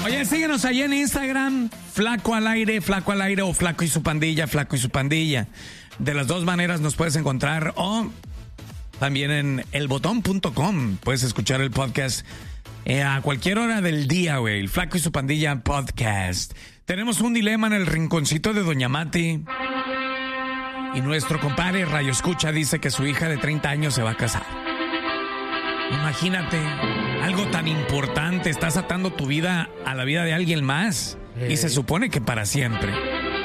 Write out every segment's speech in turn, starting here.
Oye, síguenos ahí en Instagram, Flaco al aire o Flaco y su pandilla, Flaco y su pandilla. De las dos maneras nos puedes encontrar o también en elbotón.com. Puedes escuchar el podcast a cualquier hora del día, güey. El Flaco y su pandilla podcast. Tenemos un dilema en el rinconcito de Doña Mati. Y nuestro compadre Rayo Escucha dice que su hija de 30 años se va a casar. Imagínate, algo tan importante, estás atando tu vida a la vida de alguien más. Y se supone que para siempre.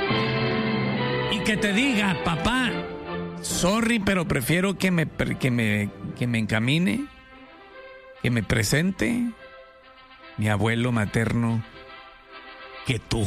Y que te diga, papá, sorry, pero prefiero que me encamine, que me presente mi abuelo materno que tú.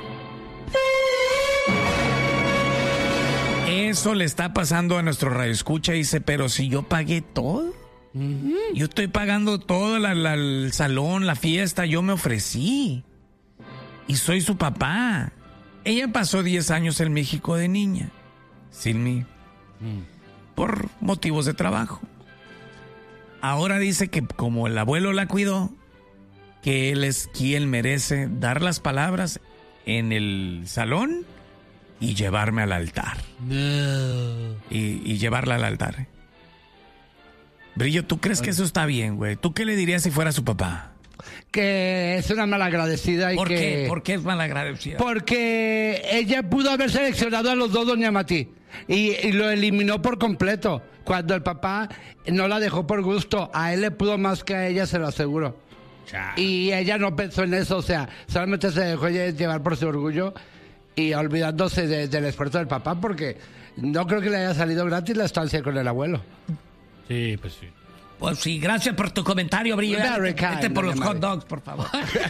Eso le está pasando a nuestro Radio Escucha. Dice, pero si yo pagué todo. Yo estoy pagando todo, el salón, la fiesta, yo me ofrecí. Y soy su papá. Ella pasó 10 años en México de niña, sin mí, por motivos de trabajo. Ahora dice que como el abuelo la cuidó, que él es quien merece dar las palabras en el salón y llevarme al altar. No. Y llevarla al altar. Brillo, ¿tú crees que eso está bien, güey? ¿Tú qué le dirías si fuera su papá? Que es una malagradecida y ¿Por que... qué? ¿Por qué es malagradecida? Porque ella pudo haber seleccionado a los dos, doña Mati, y lo eliminó por completo. Cuando el papá no la dejó por gusto, a él le pudo más que a ella, se lo aseguro. Y ella no pensó en eso, o sea, solamente se dejó llevar por su orgullo y olvidándose del esfuerzo del papá, porque no creo que le haya salido gratis la estancia con el abuelo. Sí, pues sí. Pues sí, gracias por tu comentario, Brillo. Vete por los hot dogs, por favor.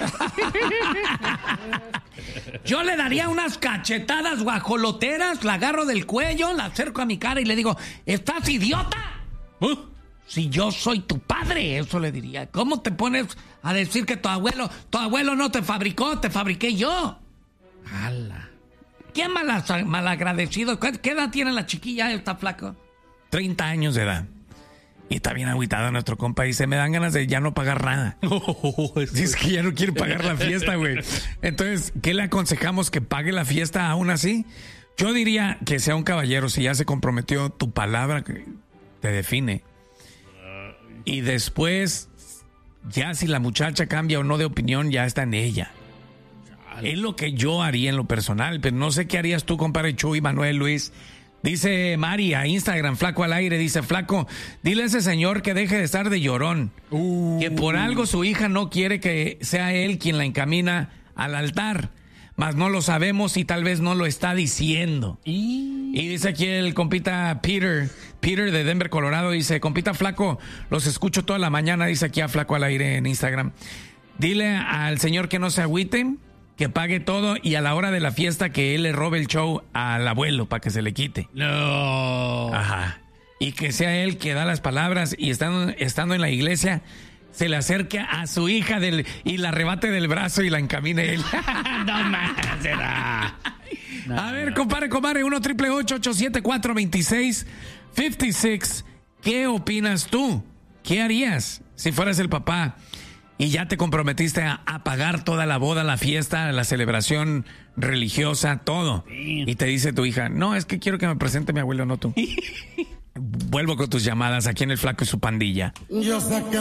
Yo le daría unas cachetadas guajoloteras, la agarro del cuello, la acerco a mi cara y le digo, ¿estás idiota? Si yo soy tu padre, eso le diría. ¿Cómo te pones a decir que tu abuelo no te fabricó, te fabriqué yo? ¡Hala! ¿Qué malagradecido? ¿Qué edad tiene la chiquilla esta, flaco? 30 años de edad. Y está bien agüitado nuestro compa. Dice, me dan ganas de ya no pagar nada. Dice que ya no quiere pagar la fiesta, güey. Entonces, ¿qué le aconsejamos? ¿Que pague la fiesta aún así? Yo diría que sea un caballero. Si ya se comprometió, tu palabra te define. Y después, ya si la muchacha cambia o no de opinión, ya está en ella. Es lo que yo haría en lo personal. Pero no sé qué harías tú, compadre Chuy, Manuel, Luis. Dice Mari a Instagram, Flaco al aire, dice, Flaco, dile a ese señor que deje de estar de llorón, que por algo su hija no quiere que sea él quien la encamina al altar, mas no lo sabemos y tal vez no lo está diciendo. Y dice aquí el compita Peter de Denver, Colorado, dice, compita Flaco, los escucho toda la mañana, dice aquí a Flaco al aire en Instagram. Dile al señor que no se agüite, que pague todo y a la hora de la fiesta que él le robe el show al abuelo para que se le quite. No. Ajá. Y que sea él que da las palabras y estando en la iglesia se le acerque a su hija y la arrebate del brazo y la encamine él. No más, será. A ver, compadre, 1-888-874-2656. ¿Qué opinas tú? ¿Qué harías si fueras el papá? Y ya te comprometiste a pagar toda la boda, la fiesta, la celebración religiosa, todo. Y te dice tu hija, no, es que quiero que me presente mi abuelo, no tú. Vuelvo con tus llamadas aquí en el Flaco y su pandilla. Yo sé que